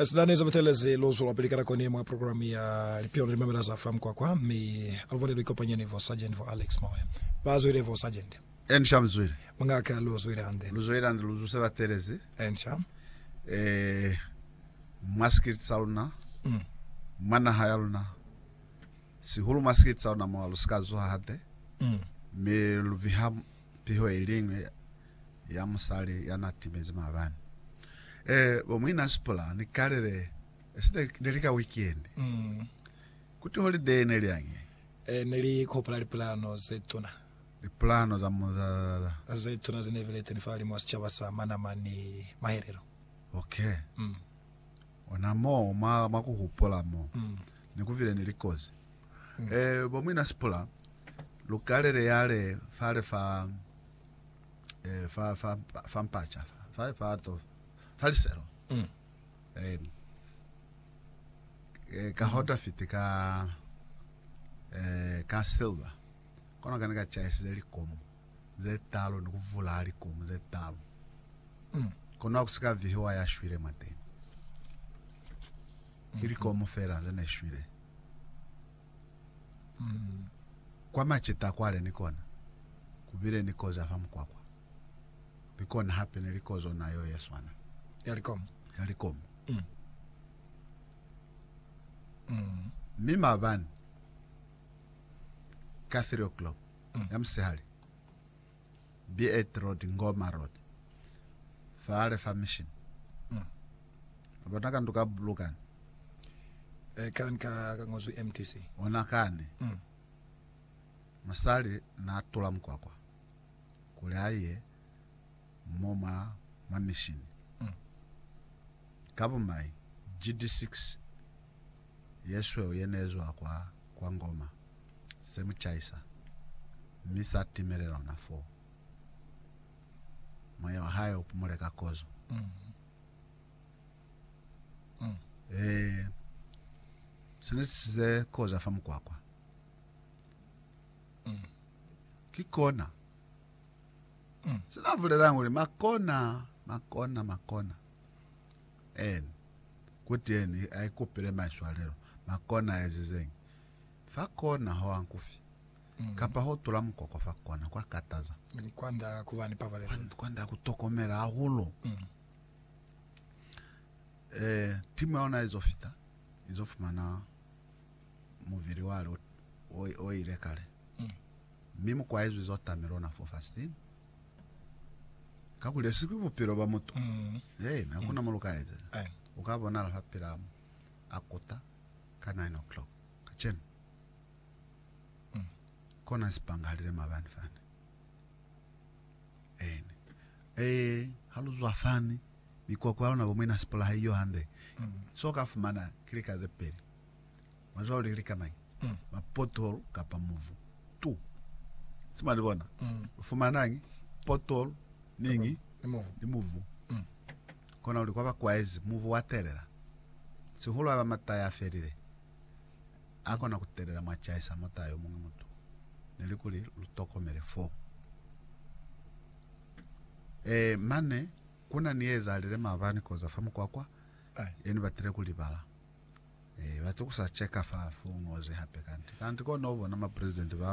Sidaneza bethelezi lozo lapelekana kwenye mwa programu ya Lipion Remember za FM kwa mi alvone likopanya ni vo Sergeant vo Alex Moya. Bazwire vo Sergeant. Ensham zwire. Mangaka lozwire ande. Lozwire ande lozo va Tereze. Ensham. Maskit sauna. Mana hayaluna. Si hulu maskit sauna mo aluskazo hate. Me lubiham piho elinge ya musali ya natimezi mabani. Bomwina spola ni karere este delika weekend. Kuti holiday neli yange. Neli kopla plano zetuna. Di plano za moza zetuna zinevelete nifali mwasichava sa mana mani maherero. Okay. Ona mo makuhupola mo. Nikuvile nilikoze. Bomwina spola lukarere yale fale fa mpacha fa to falisero. Ka hota fiti ka silver. Kona kanaka chaisi zeli komu. Zetalo nikuvula ali komu zetalo. Kona kusika vihiwa ya shwire mate. Ili komu fera zene shwire. Kwa machita kwale nikona. Kubile nikoza famu kwa. Bikona happen nilikozo na yo yeswana. Yalikom. Mima van. 3 o'clock. Yamsehali. B8 road, Ngoma road. Faale fa mission. Abonaka nduka blukan. Kan ka ngozu MTC. Onakane. Masali na atula mkwakwa. Kule aye moma ma mission. Kabumai GD6 yeswe yenezwa kwa Ngoma semu chaisa misa timerera na 4 maya hayo upumuleka kozo sinisize koza famu kwa kikona sinavulera nguli makona kuti ayikupire maishwalero makona ezizeng fakona ho ankufi kapa ho tulamu kwa fakona kwa kataza kwanda kuvani pavale kwanda kutokomera ahulo timu yaona izofumana muviri wale oile kale mimu kwa hizo izotamirona for fasting kakule siku bupiro ba moto nakuna muluka eze ukabona alfa piramu akota ka 9 o'clock kachen kona sipangalire mabani fani haluzwa fani bikwa kwa na bomwina spola hiyo hande so kafumana klika ze peri mazwa klika mai mapotol kapa muvu tu sima libona fumanangi potol ningi ni muvu kona ulikuwa bakwaezi muvu waterera sihulu aba mataya ferire akona kuterera machaisa matayo mungu mutu nilikuli lutoko mere 4 mane kuna nieza alire mavani koza famu kwa yeni batire kulibala batukusa check afa fu ngoze hape kanti ko novo na ma president